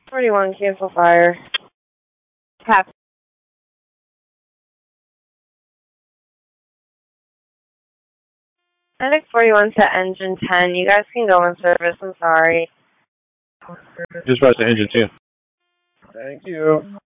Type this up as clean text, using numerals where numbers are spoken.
41, cancel fire. Pass. Medic 41 to engine 10. You guys can go in service. I'm sorry. Dispatch to engine 10. Thank you.